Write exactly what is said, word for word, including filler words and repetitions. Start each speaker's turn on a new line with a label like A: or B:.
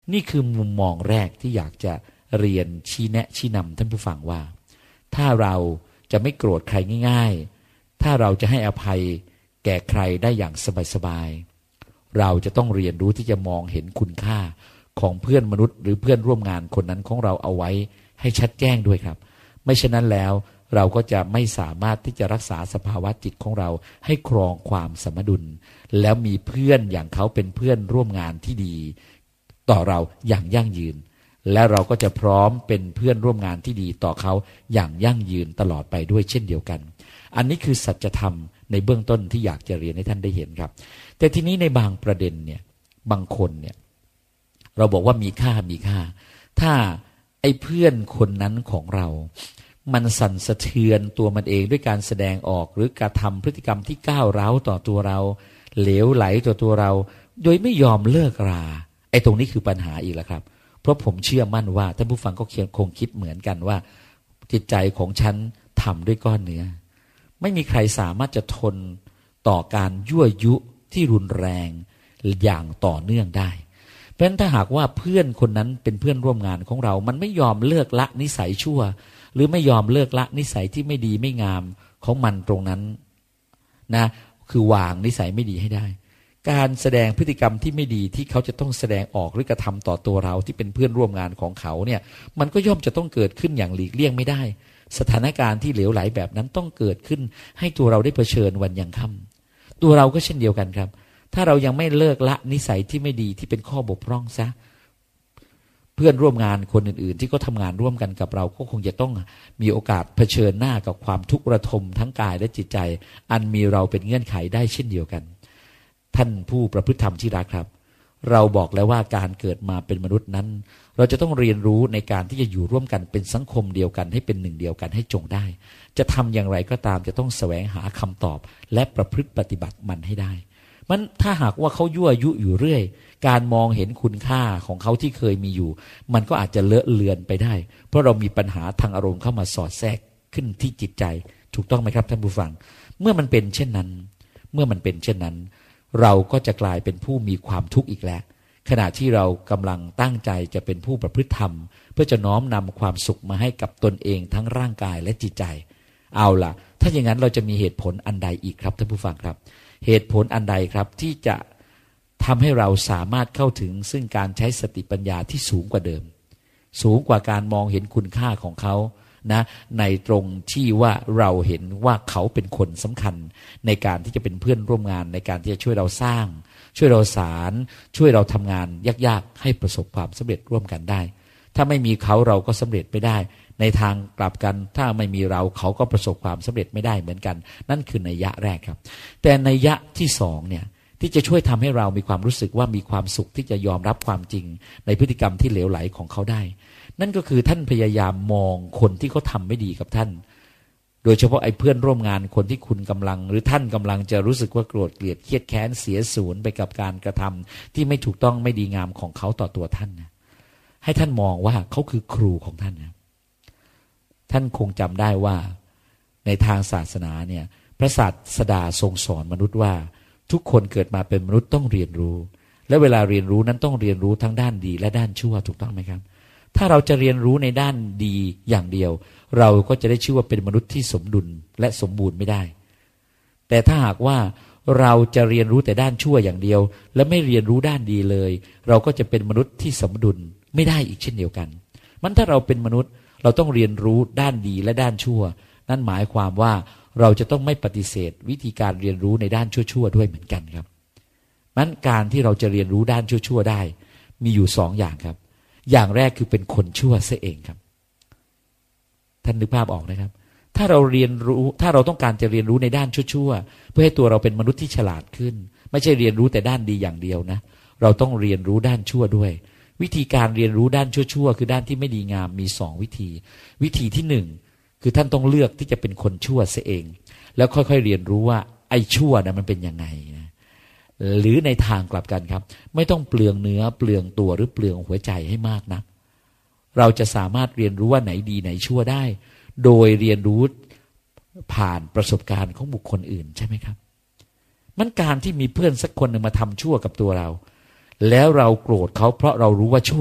A: นี่คือมุมมองแรกที่อยากจะเรียนชี้แนะชี้นำท่านผู้ฟังว่าถ้าเราจะไม่โกรธใครง่ายๆถ้าเราจะให้อภัยแก่ใครได้อย่างสบายๆเราจะต้องเรียนรู้ที่จะมองเห็นคุณค่าของเพื่อนมนุษย์หรือเพื่อนร่วมงานคนนั้นของเราเอาไว้ให้ชัดแจ้งด้วยครับไม่เช่นนั้นแล้วเราก็จะไม่สามารถที่จะรักษาสภาวะจิตของเราให้ครองความสมดุลแล้วมีเพื่อนอย่างเขาเป็นเพื่อนร่วมงานที่ดีต่อเราอย่างยั่งยืนและเราก็จะพร้อมเป็นเพื่อนร่วมงานที่ดีต่อเขาอย่างยั่งยืนตลอดไปด้วยเช่นเดียวกันอันนี้คือสัจธรรมในเบื้องต้นที่อยากจะเรียนให้ท่านได้เห็นครับแต่ทีนี้ในบางประเด็นเนี่ยบางคนเนี่ยเราบอกว่ามีค่ามีค่าถ้าไอ้เพื่อนคนนั้นของเรามันสั่นสะเทือนตัวมันเองด้วยการแสดงออกหรือกระทำพฤติกรรมที่ก้าวร้าวต่อตัวเราเหลวไหลต่อตัวเราโดยไม่ยอมเลิกราไอ้ตรงนี้คือปัญหาอีกแล้วครับเพราะผมเชื่อมั่นว่าท่านผู้ฟังก็คงคิดเหมือนกันว่าจิตใจของฉันทำด้วยก้อนเนื้อไม่มีใครสามารถจะทนต่อการยั่วยุที่รุนแรงอย่างต่อเนื่องได้เพราะฉะนั้นถ้าหากว่าเพื่อนคนนั้นเป็นเพื่อนร่วมงานของเรามันไม่ยอมเลิกละนิสัยชั่วหรือไม่ยอมเลิกละนิสัยที่ไม่ดีไม่งามของมันตรงนั้นนะคือวางนิสัยไม่ดีให้ได้การแสดงพฤติกรรมที่ไม่ดีที่เขาจะต้องแสดงออกหรือกระทำต่อตัวเราที่เป็นเพื่อนร่วมงานของเขาเนี่ยมันก็ย่อมจะต้องเกิดขึ้นอย่างหลีกเลี่ยงไม่ได้สถานการณ์ที่เหลวไหลแบบนั้นต้องเกิดขึ้นให้ตัวเราได้เผชิญวันยังค่ำตัวเราก็เช่นเดียวกันครับถ้าเรายังไม่เลิกละนิสัยที่ไม่ดีที่เป็นข้อบกพร่องซะเพื่อนร่วมงานคนอื่นๆที่เขาทำงานร่วมกันกับเราก็คงจะต้องมีโอกาสเผชิญหน้ากับความทุกข์ระทมทั้งกายและจิตใจอันมีเราเป็นเงื่อนไขได้เช่นเดียวกันท่านผู้ประพฤติธรรมที่รักครับเราบอกแล้วว่าการเกิดมาเป็นมนุษย์นั้นเราจะต้องเรียนรู้ในการที่จะอยู่ร่วมกันเป็นสังคมเดียวกันให้เป็นหนึ่งเดียวกันให้จงได้จะทำอย่างไรก็ตามจะต้องแสวงหาคำตอบและประพฤติปฏิบัติมันให้ได้มันถ้าหากว่าเขายั่วยุอยู่เรื่อยการมองเห็นคุณค่าของเขาที่เคยมีอยู่มันก็อาจจะเลอะเลือนไปได้เพราะเรามีปัญหาทางอารมณ์เข้ามาสอดแทรกขึ้นที่จิตใจถูกต้องไหมครับท่านผู้ฟังเมื่อมันเป็นเช่นนั้นเมื่อมันเป็นเช่นนั้นเราก็จะกลายเป็นผู้มีความทุกข์อีกแล้วขณะที่เรากำลังตั้งใจจะเป็นผู้ประพฤติธรรมเพื่อจะน้อมนำความสุขมาให้กับตนเองทั้งร่างกายและจิตใจเอาล่ะถ้าอย่างนั้นเราจะมีเหตุผลอันใดอีกครับท่านผู้ฟังครับเหตุผลอันใดครับที่จะทำให้เราสามารถเข้าถึงซึ่งการใช้สติปัญญาที่สูงกว่าเดิมสูงกว่าการมองเห็นคุณค่าของเขานะในตรงที่ว่าเราเห็นว่าเขาเป็นคนสำคัญในการที่จะเป็นเพื่อนร่วมงานในการที่จะช่วยเราสร้างช่วยเราสารช่วยเราทำงานยากๆให้ประสบความสำเร็จร่วมกันได้ถ้าไม่มีเขาเราก็สำเร็จไม่ได้ในทางกลับกันถ้าไม่มีเราเขาก็ประสบความสำเร็จไม่ได้เหมือนกันนั่นคือนัยยะแรกครับแต่นัยยะที่สองเนี่ยที่จะช่วยทำให้เรามีความรู้สึกว่ามีความสุขที่จะยอมรับความจริงในพฤติกรรมที่เหลวไหลของเขาได้นั่นก็คือท่านพยายามมองคนที่เขาทำไม่ดีกับท่านโดยเฉพาะไอ้เพื่อนร่วมงานคนที่คุณกำลังหรือท่านกำลังจะรู้สึกว่าโกรธเกลียดเครียดแค้นเสียศูนย์ไปกับการกระทำที่ไม่ถูกต้องไม่ดีงามของเขาต่อตัวท่านนะให้ท่านมองว่าเขาคือครูของท่านนะท่านคงจำได้ว่าในทางศาสนาเนี่ยพระศาสดาทรงสอนมนุษย์ว่าทุกคนเกิดมาเป็นมนุษย์ต้องเรียนรู้และเวลาเรียนรู้นั้นต้องเรียนรู้ทั้งด้านดีและด้านชั่วถูกต้องไหมครับถ้าเราจะเรียนรู้ในด้านดีอย่างเดียวเราก็จะได้ชื่อว่าเป็นมนุษย์ที่สมดุลและสมบูรณ์ไม่ได้แต่ถ้าหากว่าเราจะเรียนรู้แต่ด้านชั่วอย่างเดียวและไม่เรียนรู้ด้านดีเลยเราก็จะเป็นมนุษย์ที่สมดุลไม่ได้อีกเช่นเดียวกันมันถ้าเราเป็นมนุษย์เราต้องเรียนรู้ด้านดีและด้านชั่วนั่นหมายความว่าเราจะต้องไม่ปฏิเสธวิธีการเรียนรู้ในด้านชั่วๆด้วยเหมือนกันครับนั้นการที่เราจะเรียนรู้ด้านชั่วๆได้มีอยู่สองอย่างครับอย่างแรกคือเป็นคนชั่วซะเองครับท่านนึกภาพออกนะครับถ้าเราเรียนรู้ถ้าเราต้องการจะเรียนรู้ในด้านชั่วๆเพื่อให้ตัวเราเป็นมนุษย์ที่ฉลาดขึ้นไม่ใช่เรียนรู้แต่ด้านดีอย่างเดียวนะเราต้องเรียนรู้ด้านชั่วด้วยวิธีการเรียนรู้ด้านชั่วๆคือด้านที่ไม่ดีงามมีสองวิธีวิธีที่หนึ่งคือท่านต้องเลือกที่จะเป็นคนชั่วซะเองแล้วค่อยๆเรียนรู้ว่าไอ้ชั่วนะมันเป็นยังไงนะหรือในทางกลับกันครับไม่ต้องเปลืองเนื้อเปลืองตัวหรือเปลืองหัวใจให้มากนักเราจะสามารถเรียนรู้ว่าไหนดีไหนชั่วได้โดยเรียนรู้ผ่านประสบการณ์ของบุคคลอื่นใช่ไหมครับมันการที่มีเพื่อนสักคนหนึ่งมาทำชั่วกับตัวเราแล้วเราโกรธเขาเพราะเรารู้ว่าชั่ว